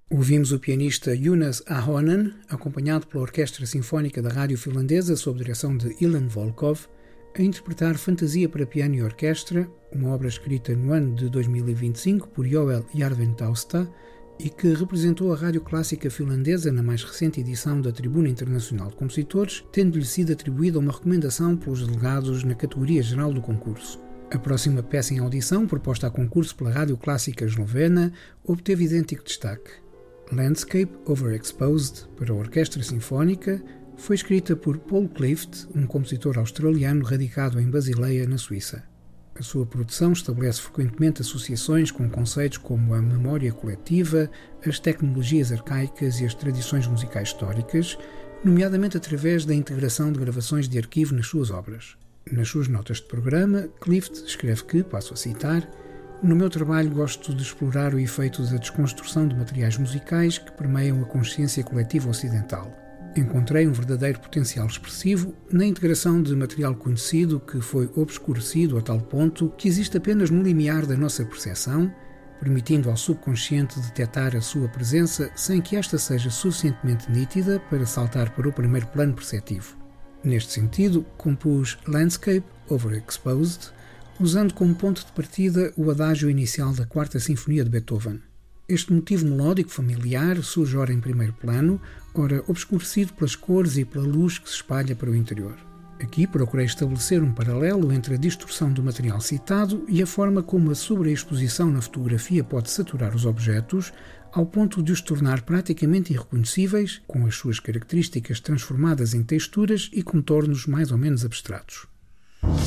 Ouvimos o pianista Jonas Ahonen, acompanhado pela Orquestra Sinfónica da Rádio Finlandesa, sob direção de Ilan Volkov, a interpretar Fantasia para Piano e Orquestra, uma obra escrita no ano de 2025 por Joel Järventausta e que representou a Rádio Clássica Finlandesa na mais recente edição da Tribuna Internacional de Compositores, tendo-lhe sido atribuída uma recomendação pelos delegados na categoria geral do concurso. A próxima peça em audição, proposta a concurso pela Rádio Clássica Eslovena, obteve idêntico destaque. Landscape Overexposed, para a Orquestra Sinfónica, foi escrita por Paul Clift, um compositor australiano radicado em Basileia, na Suíça. A sua produção estabelece frequentemente associações com conceitos como a memória coletiva, as tecnologias arcaicas e as tradições musicais históricas, nomeadamente através da integração de gravações de arquivo nas suas obras. Nas suas notas de programa, Clift escreve que, passo a citar, "No meu trabalho gosto de explorar o efeito da desconstrução de materiais musicais que permeiam a consciência coletiva ocidental. Encontrei um verdadeiro potencial expressivo na integração de material conhecido que foi obscurecido a tal ponto que existe apenas no limiar da nossa percepção, permitindo ao subconsciente detectar a sua presença sem que esta seja suficientemente nítida para saltar para o primeiro plano perceptivo. Neste sentido, compus Landscape Overexposed, usando como ponto de partida o adágio inicial da Quarta Sinfonia de Beethoven. Este motivo melódico familiar surge ora em primeiro plano, ora obscurecido pelas cores e pela luz que se espalha para o interior. Aqui procurei estabelecer um paralelo entre a distorção do material citado e a forma como a sobreexposição na fotografia pode saturar os objetos, ao ponto de os tornar praticamente irreconhecíveis, com as suas características transformadas em texturas e contornos mais ou menos abstratos.